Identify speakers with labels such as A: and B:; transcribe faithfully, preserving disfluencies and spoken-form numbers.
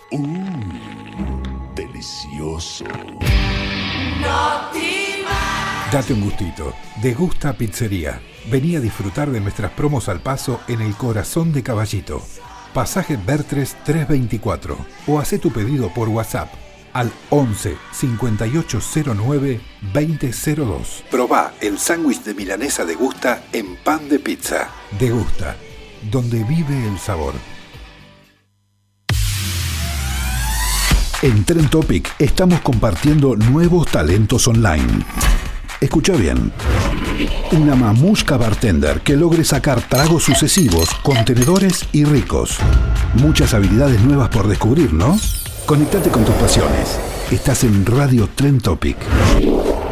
A: Uh, delicioso.
B: Date un gustito. Degusta Pizzería. Vení a disfrutar de nuestras promos al paso en el corazón de Caballito. Pasaje Bertres trescientos veinticuatro. O hacé tu pedido por WhatsApp al once cincuenta y ocho cero nueve veinte cero dos. Probá el sándwich de milanesa Degusta en pan de pizza. Degusta, donde vive el sabor. En Trend Topic estamos compartiendo nuevos talentos online. Escucha bien. Una mamushka bartender que logre sacar tragos sucesivos, contenedores y ricos. Muchas habilidades nuevas por descubrir, ¿no? Conectate con tus pasiones. Estás en Radio Trend Topic.